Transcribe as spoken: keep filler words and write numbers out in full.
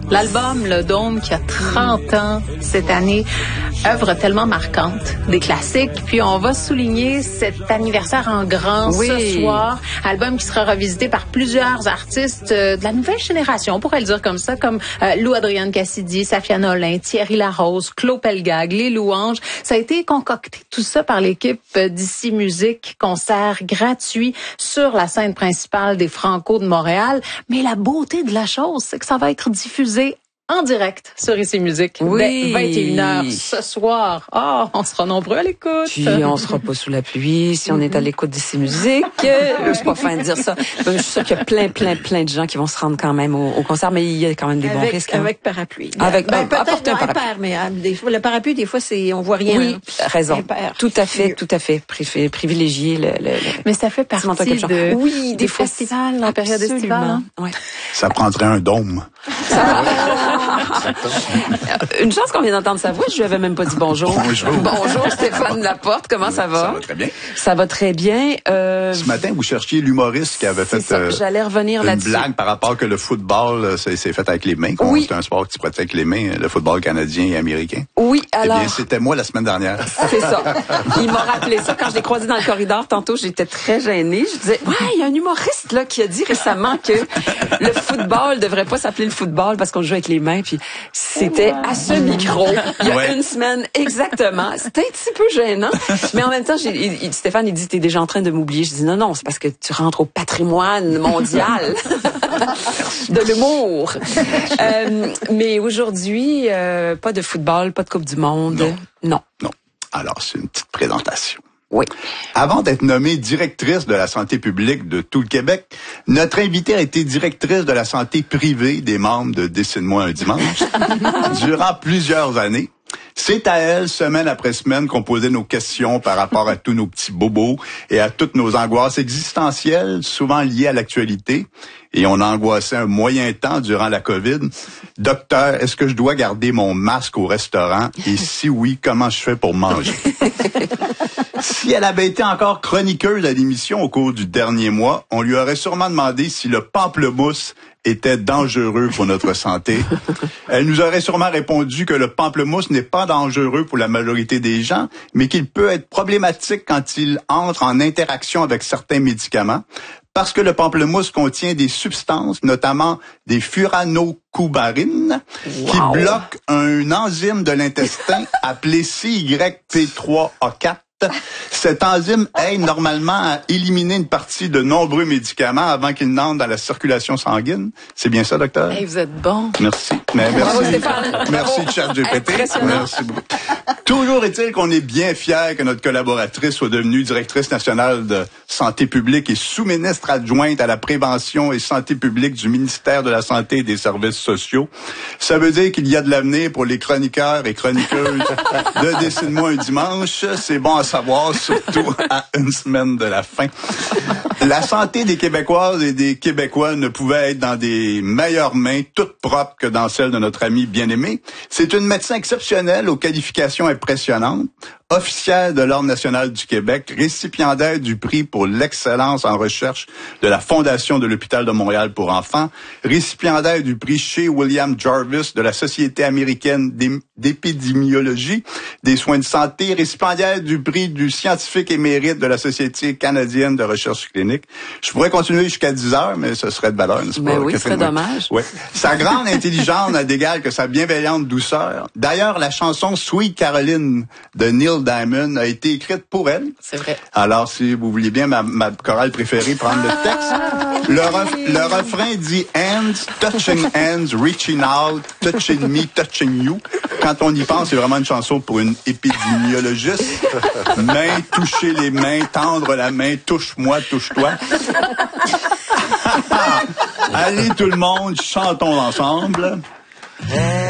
L'album Le Dôme, qui a trente ans cette année, œuvre tellement marquante, des classiques. Puis on va souligner cet anniversaire en grand oui. ce soir. Album qui sera revisité par plusieurs artistes euh, de la nouvelle génération, on pourrait le dire comme ça, comme euh, Lou Adrienne Cassidy, Safia Nolin, Thierry Larose, Claude Pelgag, Les Louanges. Ça a été concocté tout ça par l'équipe d'Ici Musique, concert gratuit sur la scène principale des Franco de Montréal. Mais la beauté de la chose, c'est que ça va être diffusé en direct sur Ici Musique oui. dès vingt et une heures ce soir. Oh, on sera nombreux à l'écoute. Puis on sera pas sous la pluie si on est à l'écoute d'Ici Musique. Je suis pas fin de dire ça. Je suis sûre qu'il y a plein, plein, plein de gens qui vont se rendre quand même au, au concert, mais il y a quand même des avec, bons risques. Hein. Avec parapluie. Avec ben, ben, peut-être un parapluie. Impair, mais euh, des fois, le parapluie, des fois, c'est on voit rien. Oui, hein. raison. Impair. Tout à fait, tout à fait. Pri- privilégier le, le, le. Mais ça fait partie de, oui, des, des festivals en période estivale. Hein? Ouais. Ça prendrait un dôme. Ça Une chance qu'on vient d'entendre sa voix, je lui avais même pas dit bonjour. Bonjour. Bonjour Stéphane Laporte, comment oui, ça va? Ça va très bien. Ça va très bien. Euh, Ce matin, vous cherchiez l'humoriste qui avait fait ça, euh, j'allais revenir une là-dessus. blague par rapport que le football, c'est, c'est fait avec les mains. Oui. C'est un sport qui se pratique avec les mains, le football canadien et américain. Oui, alors... Eh bien, c'était moi la semaine dernière. C'est ça. Il m'a rappelé ça quand je l'ai croisé dans le corridor tantôt. J'étais très gênée. Je disais, ouais, il y a un humoriste là qui a dit récemment que le football devrait pas s'appeler le football parce qu'on joue avec les mains. Puis c'était à ce micro il y a ouais. une semaine exactement. C'était un petit peu gênant, mais en même temps, j'ai, il, Stéphane, il dit, t'es déjà en train de m'oublier. Je dis non, non, c'est parce que tu rentres au patrimoine mondial de l'humour. euh, mais aujourd'hui, euh, pas de football, pas de Coupe du Monde. Non. Non. Non. Alors, c'est une petite présentation. Oui. Avant d'être nommée directrice de la santé publique de tout le Québec, notre invitée a été directrice de la santé privée des membres de Dessine-moi un dimanche durant plusieurs années. C'est à elle, semaine après semaine, qu'on posait nos questions par rapport à tous nos petits bobos et à toutes nos angoisses existentielles, souvent liées à l'actualité. Et on angoissait un moyen temps durant la COVID. Docteur, est-ce que je dois garder mon masque au restaurant? Et si oui, comment je fais pour manger? Si elle avait été encore chroniqueuse à l'émission au cours du dernier mois, on lui aurait sûrement demandé si le pamplemousse était dangereux pour notre santé. Elle nous aurait sûrement répondu que le pamplemousse n'est pas dangereux pour la majorité des gens, mais qu'il peut être problématique quand il entre en interaction avec certains médicaments, parce que le pamplemousse contient des substances, notamment des furanocoumarines, wow. qui bloquent un enzyme de l'intestin appelé C Y P trois A quatre. Cet enzyme aide normalement à éliminer une partie de nombreux médicaments avant qu'ils n'entrent dans la circulation sanguine. C'est bien ça, docteur? Hey, vous êtes bon. Merci. Mais merci. Bravo, Stéphane. Merci, ChatGPT. Merci beaucoup. Toujours est-il qu'on est bien fiers que notre collaboratrice soit devenue directrice nationale de santé publique et sous-ministre adjointe à la prévention et santé publique du ministère de la Santé et des Services sociaux. Ça veut dire qu'il y a de l'avenir pour les chroniqueurs et chroniqueuses de Dessine-moi un dimanche. C'est bon à savoir, surtout à une semaine de la fin. La santé des Québécoises et des Québécois ne pouvait être dans des meilleures mains, toutes propres, que dans celle de notre ami bien-aimé. C'est une médecin exceptionnelle aux qualifications impressionnantes, officière de l'Ordre national du Québec, récipiendaire du prix pour l'excellence en recherche de la Fondation de l'Hôpital de Montréal pour enfants, récipiendaire du prix chez William Jarvis de la Société américaine d'épidémiologie des soins de santé, récipiendaire du prix du scientifique émérite de la Société canadienne de recherche clinique. Je pourrais continuer jusqu'à dix heures, mais ce serait de valeur, n'est-ce pas? Mais oui, ce serait dommage. Oui. Sa grande intelligence n'a d'égal que sa bienveillante douceur. D'ailleurs, la chanson Sweet Caroline de Neil Diamond a été écrite pour elle. C'est vrai. Alors, si vous vouliez bien, ma, ma chorale préférée, prendre le texte. Le, ref, le refrain dit « Hands, touching hands, reaching out, touching me, touching you ». Quand on y pense, c'est vraiment une chanson pour une épidémiologiste. Main, toucher les mains, tendre la main, touche-moi, touche-toi. Allez tout le monde, chantons ensemble.